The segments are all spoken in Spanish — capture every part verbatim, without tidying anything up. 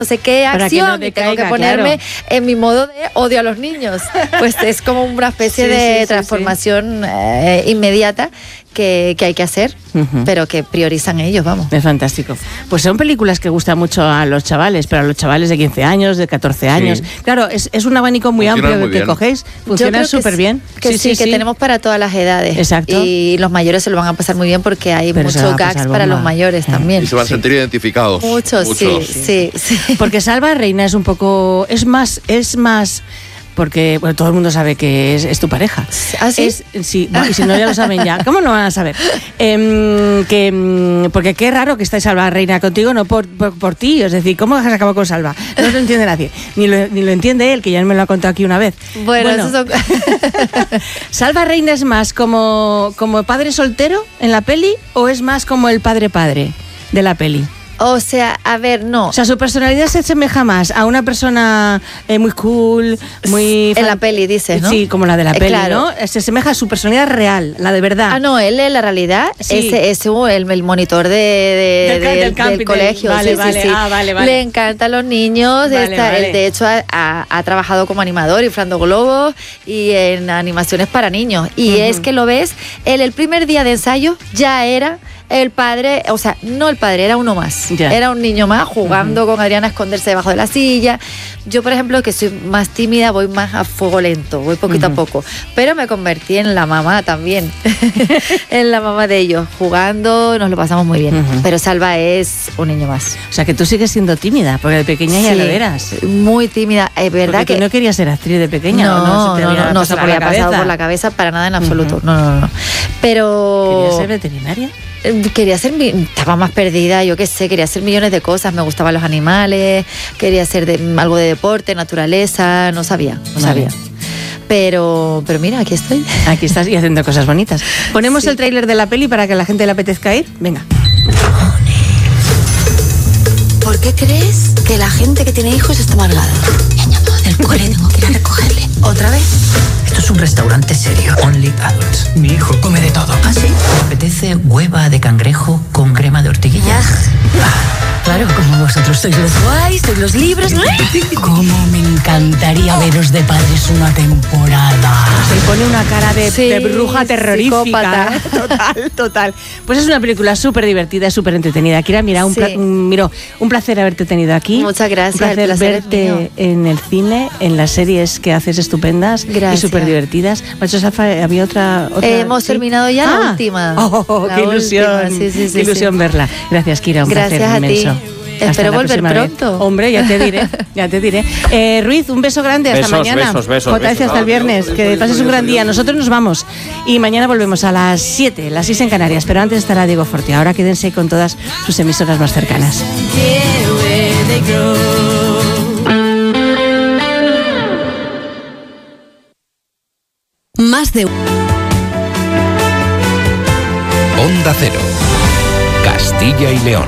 no sé qué acción no y tengo caiga, que ponerme claro. en mi modo de odio a los niños. Pues es como una especie sí, de sí, transformación sí, sí. Eh, inmediata que, que hay que hacer, uh-huh. pero que priorizan ellos, vamos. Es fantástico. Pues son películas que gustan mucho a los chavales, pero a los chavales de quince años, de catorce años. Sí. Claro, es, es un abanico muy Funciona amplio muy que bien. cogéis. Funciona súper bien. Que sí, sí, sí, que tenemos para todas las edades. Exacto. Y los mayores se lo van a pasar muy bien porque hay pero muchos gags para los mayores eh. también. Y se van a sí. sentir identificados. Muchos, Mucho. sí, sí, sí, sí. Porque Salva Reina es un poco, es más, es más... Porque bueno, todo el mundo sabe que es, es tu pareja. ¿Ah, sí? Es, sí, bueno, y si no ya lo saben ya. ¿Cómo no van a saber? Eh, que, porque qué raro que esté Salva Reina contigo, no por, por, por ti. Es decir, ¿cómo has acabado con Salva? No lo entiende nadie. Ni lo, ni lo entiende él, que ya me lo ha contado aquí una vez. Bueno, bueno eso son... ¿Salva Reina es más como, como padre soltero en la peli o es más como el padre-padre de la peli? O sea, a ver, no. O sea, su personalidad se asemeja más a una persona eh, muy cool, muy... En la peli, dices, ¿no? Sí, como la de la eh, peli, claro. ¿no? Se asemeja a su personalidad real, la de verdad. Ah, no, él en la realidad sí. es, es el, el monitor de, de, del, de, del, del, del colegio. Vale, sí, vale, sí, sí. Ah, vale, vale. Le encantan los niños. Vale, está, vale. Él, de hecho, ha, ha, ha trabajado como animador, inflando globos y en animaciones para niños. Y uh-huh. es que lo ves, él el primer día de ensayo ya era... El padre, o sea, no el padre, era uno más. Ya. Era un niño más jugando uh-huh. con Adriana a esconderse debajo de la silla. Yo, por ejemplo, que soy más tímida, voy más a fuego lento, voy poquito uh-huh. a poco. Pero me convertí en la mamá también. En la mamá de ellos. Jugando, nos lo pasamos muy bien. Uh-huh. Pero Salva es un niño más. O sea, que tú sigues siendo tímida, porque de pequeña sí, ya lo eras. Muy tímida. Es verdad porque que... tú no querías ser actriz de pequeña. No, no, no, no, no se me había pasado por la cabeza para nada en absoluto. Uh-huh. No, no, no. Pero... ¿Querías ser veterinaria? Quería ser, estaba más perdida, yo qué sé, quería hacer millones de cosas, me gustaban los animales, quería hacer de, algo de deporte, naturaleza, no sabía, no vale. sabía. Pero, pero mira, aquí estoy. Aquí estás y haciendo cosas bonitas. Ponemos sí. el tráiler de la peli para que a la gente le apetezca ir. Venga. ¿Por qué crees que la gente que tiene hijos está amargada? Del cole tengo que ir a recogerle. ¿Otra vez? Esto es un restaurante serio. Only adults. Mi hijo come de todo. ¿Ah, sí? ¿Me apetece hueva de cangrejo con crema de ortiguilla? Ah, claro, como vosotros sois los guays, sois los libres. Cómo me encantaría veros de padres una temporada. Se pone una cara de, sí, de bruja terrorífica. Psicópata. Total, total. Pues es una película súper divertida, súper entretenida. Kira, mira, un, sí. pla- un, miro, un placer haberte tenido aquí. Muchas gracias. Un placer, placer verte en el cine, en las series que haces estupendas gracias. y súper divertidas. Machos Alfa, había otra... otra eh, hemos ¿sí? terminado ya ah. la última. Oh, la qué ilusión. Sí, sí, sí, qué ilusión sí. verla. Gracias, Kira, un gracias placer a inmenso. Ti. Espero volver pronto. Vez. Hombre, ya te diré, ya te diré. Eh, Ruiz, un beso grande, hasta besos, mañana. Besos, besos, J S hasta el viernes, que pases un gran día. Nosotros nos vamos y mañana volvemos a las siete, las seis en Canarias, pero antes estará Diego Forti. Ahora quédense con todas sus emisoras más cercanas. Más de Onda Cero, Castilla y León.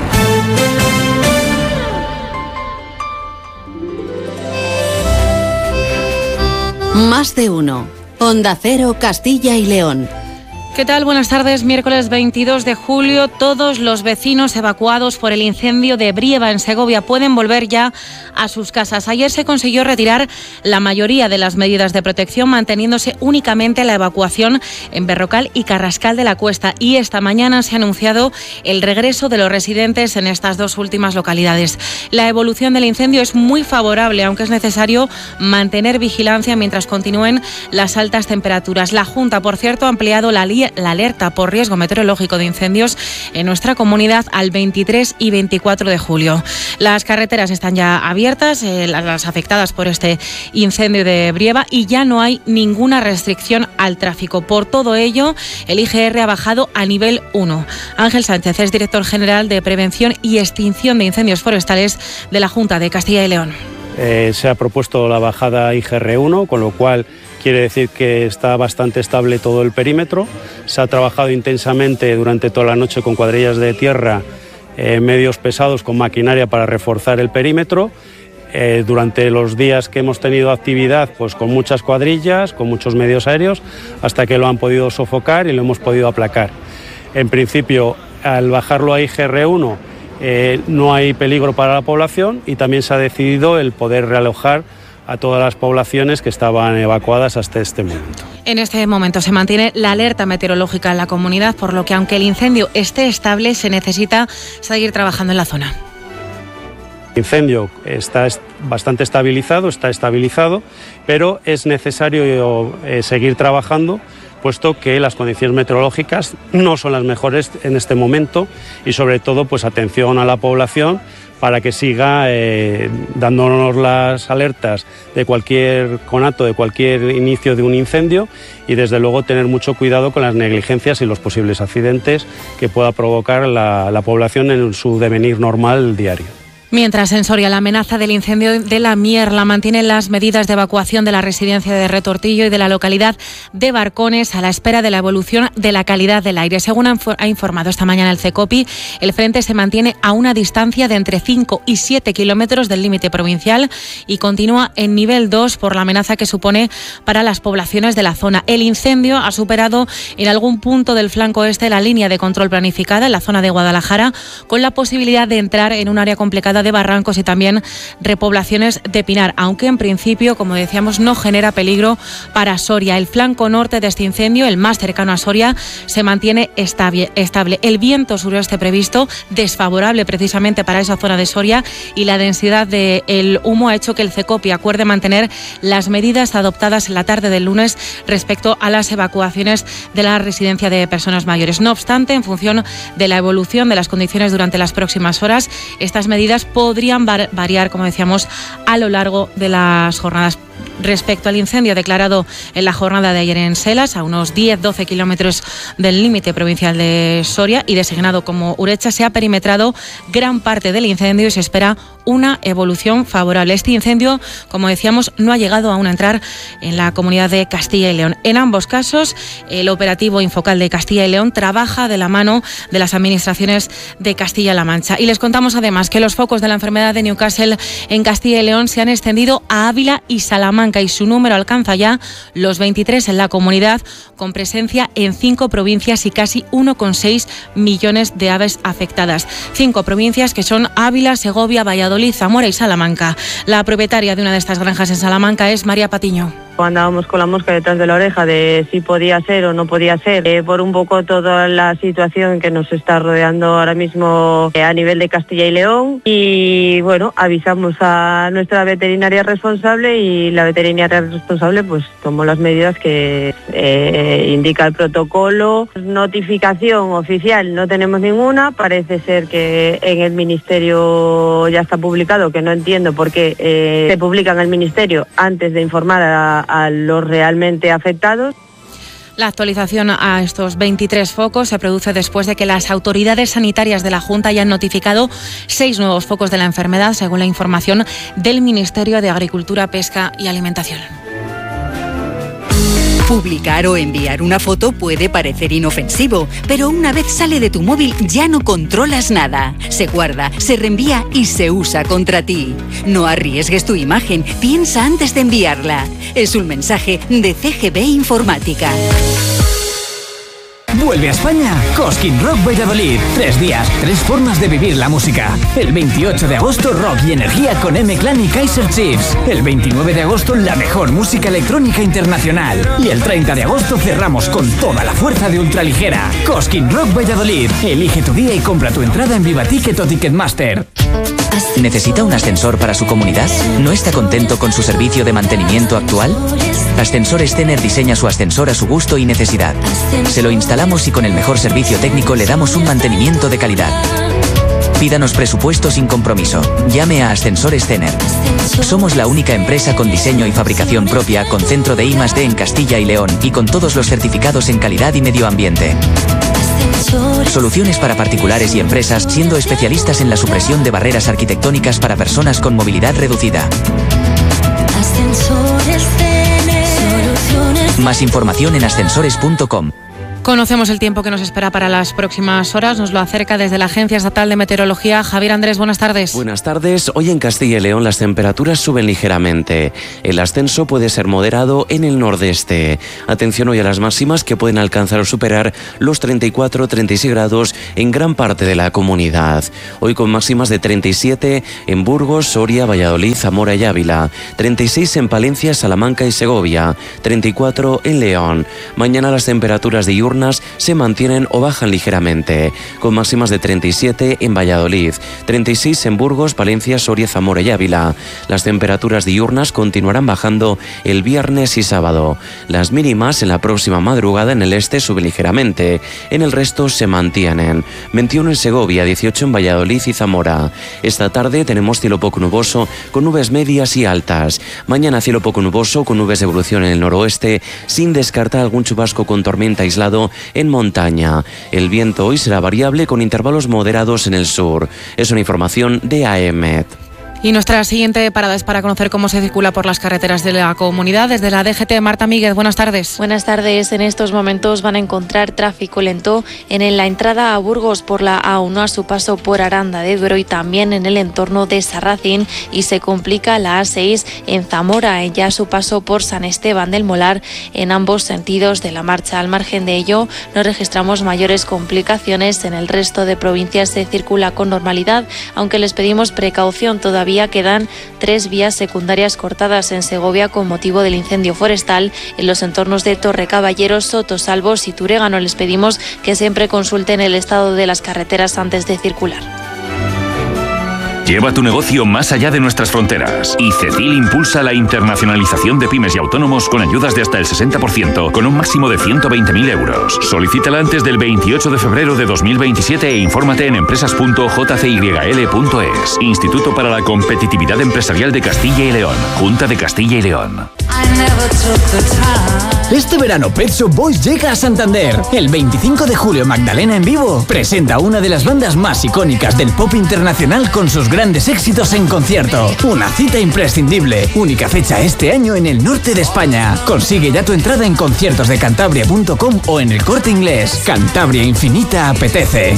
Más de uno. Onda Cero, Castilla y León. ¿Qué tal? Buenas tardes. Miércoles veintidós de julio. Todos los vecinos evacuados por el incendio de Brieva, en Segovia, pueden volver ya a sus casas. Ayer se consiguió retirar la mayoría de las medidas de protección, manteniéndose únicamente la evacuación en Berrocal y Carrascal de la Cuesta. Y esta mañana se ha anunciado el regreso de los residentes en estas dos últimas localidades. La evolución del incendio es muy favorable, aunque es necesario mantener vigilancia mientras continúen las altas temperaturas. La Junta, por cierto, ha ampliado la línea la alerta por riesgo meteorológico de incendios en nuestra comunidad al veintitrés y veinticuatro de julio. Las carreteras están ya abiertas, eh, las afectadas por este incendio de Brieva, y ya no hay ninguna restricción al tráfico. Por todo ello, el I G R ha bajado a nivel uno. Ángel Sánchez es director general de Prevención y Extinción de Incendios Forestales de la Junta de Castilla y León. Eh, se ha propuesto la bajada I G R uno, con lo cual quiere decir que está bastante estable todo el perímetro. Se ha trabajado intensamente durante toda la noche con cuadrillas de tierra, eh, medios pesados, con maquinaria para reforzar el perímetro. Eh, durante los días que hemos tenido actividad, pues con muchas cuadrillas, con muchos medios aéreos, hasta que lo han podido sofocar y lo hemos podido aplacar. En principio, al bajarlo a I G R uno, eh, no hay peligro para la población y también se ha decidido el poder realojar a todas las poblaciones que estaban evacuadas hasta este momento. En este momento se mantiene la alerta meteorológica en la comunidad, por lo que aunque el incendio esté estable, se necesita seguir trabajando en la zona. El incendio está bastante estabilizado, está estabilizado, pero es necesario eh, seguir trabajando, puesto que las condiciones meteorológicas no son las mejores en este momento y sobre todo pues atención a la población para que siga eh, dándonos las alertas de cualquier conato, de cualquier inicio de un incendio y desde luego tener mucho cuidado con las negligencias y los posibles accidentes que pueda provocar la, la población en su devenir normal diario. Mientras en Soria la amenaza del incendio de la Mierla mantiene las medidas de evacuación de la residencia de Retortillo y de la localidad de Barcones a la espera de la evolución de la calidad del aire. Según ha informado esta mañana el CECOPI, el frente se mantiene a una distancia de entre cinco y siete kilómetros del límite provincial y continúa en nivel dos por la amenaza que supone para las poblaciones de la zona. El incendio ha superado en algún punto del flanco este la línea de control planificada en la zona de Guadalajara, con la posibilidad de entrar en un área complicada de barrancos y también repoblaciones de pinar, aunque en principio, como decíamos, no genera peligro para Soria. El flanco norte de este incendio, el más cercano a Soria, se mantiene estable. El viento suroeste previsto, desfavorable precisamente para esa zona de Soria, y la densidad del humo ha hecho que el CECOPI acuerde mantener las medidas adoptadas en la tarde del lunes respecto a las evacuaciones de la residencia de personas mayores. No obstante, en función de la evolución de las condiciones durante las próximas horas, estas medidas podrían variar, como decíamos, a lo largo de las jornadas. Respecto al incendio declarado en la jornada de ayer en Selas, a unos diez a doce kilómetros del límite provincial de Soria y designado como Urecha, se ha perimetrado gran parte del incendio y se espera una evolución favorable. Este incendio, como decíamos, no ha llegado aún a entrar en la comunidad de Castilla y León. En ambos casos, el operativo Infocal de Castilla y León trabaja de la mano de las administraciones de Castilla-La Mancha. Y les contamos además que los focos de la enfermedad de Newcastle en Castilla y León se han extendido a Ávila y Salamanca y su número alcanza ya los veintitrés en la comunidad, con presencia en cinco provincias y casi uno coma seis millones de aves afectadas. Cinco provincias que son Ávila, Segovia, Valladolid, Zamora y Salamanca. La propietaria de una de estas granjas en Salamanca es María Patiño. Andábamos con la mosca detrás de la oreja de si podía ser o no podía ser, eh, por un poco toda la situación que nos está rodeando ahora mismo eh, a nivel de Castilla y León. Y bueno, avisamos a nuestra veterinaria responsable y la veterinaria responsable pues tomó las medidas que eh, indica el protocolo. Notificación oficial no tenemos ninguna, parece ser que en el Ministerio ya está publicado, que no entiendo por qué eh, se publica en el Ministerio antes de informar a a los realmente afectados. La actualización a estos veintitrés focos se produce después de que las autoridades sanitarias de la Junta hayan notificado seis nuevos focos de la enfermedad, según la información del Ministerio de Agricultura, Pesca y Alimentación. Publicar o enviar una foto puede parecer inofensivo, pero una vez sale de tu móvil ya no controlas nada. Se guarda, se reenvía y se usa contra ti. No arriesgues tu imagen, piensa antes de enviarla. Es un mensaje de C G B Informática. Vuelve a España Cosquín Rock Valladolid. Tres días, tres formas de vivir la música. El veintiocho de agosto, rock y energía con M-Clan y Kaiser Chiefs. El veintinueve de agosto, la mejor música electrónica internacional. Y el treinta de agosto cerramos con toda la fuerza de ultraligera. Cosquín Rock Valladolid. Elige tu día y compra tu entrada en Viva Ticket o Ticketmaster. ¿Necesita un ascensor para su comunidad? ¿No está contento con su servicio de mantenimiento actual? Ascensores Tener diseña su ascensor a su gusto y necesidad. Se lo instalamos y con el mejor servicio técnico le damos un mantenimiento de calidad. Pídanos presupuesto sin compromiso. Llame a Ascensores Tener. Somos la única empresa con diseño y fabricación propia, con centro de I más D en Castilla y León y con todos los certificados en calidad y medio ambiente. Soluciones para particulares y empresas, siendo especialistas en la supresión de barreras arquitectónicas para personas con movilidad reducida. Más información en ascensores punto com. Conocemos el tiempo que nos espera para las próximas horas. Nos lo acerca desde la Agencia Estatal de Meteorología. Javier Andrés, buenas tardes. Buenas tardes. Hoy en Castilla y León las temperaturas suben ligeramente. El ascenso puede ser moderado en el nordeste. Atención hoy a las máximas que pueden alcanzar o superar los treinta y cuatro a treinta y seis grados en gran parte de la comunidad. Hoy con máximas de treinta y siete en Burgos, Soria, Valladolid, Zamora y Ávila. treinta y seis en Palencia, Salamanca y Segovia. treinta y cuatro en León. Mañana las temperaturas diurnas se mantienen o bajan ligeramente, con máximas de treinta y siete en Valladolid, treinta y seis en Burgos, Palencia, Soria, Zamora y Ávila. Las temperaturas diurnas continuarán bajando el viernes y sábado. Las mínimas en la próxima madrugada en el este suben ligeramente, en el resto se mantienen. veintiuno en Segovia, dieciocho en Valladolid y Zamora. Esta tarde tenemos cielo poco nuboso con nubes medias y altas. Mañana cielo poco nuboso con nubes de evolución en el noroeste, sin descartar algún chubasco con tormenta aislado en montaña. El viento hoy será variable con intervalos moderados en el sur. Es una información de A E M E T. Y nuestra siguiente parada es para conocer cómo se circula por las carreteras de la comunidad. Desde la D G T, Marta Míguez, buenas tardes. Buenas tardes. En estos momentos van a encontrar tráfico lento en la entrada a Burgos por la A uno a su paso por Aranda de Duero y también en el entorno de Sarracín, y se complica la A seis en Zamora, ya a su paso por San Esteban del Molar en ambos sentidos de la marcha. Al margen de ello, no registramos mayores complicaciones. En el resto de provincias se circula con normalidad, aunque les pedimos precaución. Todavía quedan tres vías secundarias cortadas en Segovia con motivo del incendio forestal en los entornos de Torrecaballeros, Sotosalvos y Turégano. Les pedimos que siempre consulten el estado de las carreteras antes de circular. Lleva tu negocio más allá de nuestras fronteras. Y CECIL impulsa la internacionalización de pymes y autónomos con ayudas de hasta el sesenta por ciento, con un máximo de ciento veinte mil euros. Solicítala antes del veintiocho de febrero de dos mil veintisiete e infórmate en empresas punto j c y l punto e s. Instituto para la Competitividad Empresarial de Castilla y León. Junta de Castilla y León. Este verano Pet Shop Boys llega a Santander. El veinticinco de julio Magdalena en vivo presenta una de las bandas más icónicas del pop internacional con sus grandes éxitos en concierto. Una cita imprescindible. Única fecha este año en el norte de España. Consigue ya tu entrada en conciertos de cantabria punto com o en el Corte Inglés. Cantabria Infinita apetece.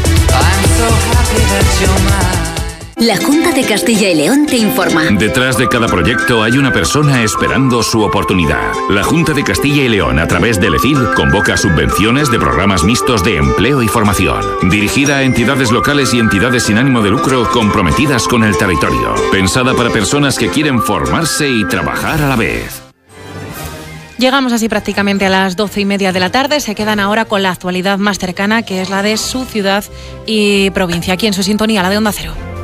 La Junta de Castilla y León te informa. Detrás de cada proyecto hay una persona esperando su oportunidad. La Junta de Castilla y León, a través del E F I L, convoca subvenciones de programas mixtos de empleo y formación, dirigida a entidades locales y entidades sin ánimo de lucro comprometidas con el territorio. Pensada para personas que quieren formarse y trabajar a la vez. Llegamos así prácticamente a las doce y media de la tarde. Se quedan ahora con la actualidad más cercana, que es la de su ciudad y provincia. Aquí en su sintonía, la de Onda Cero.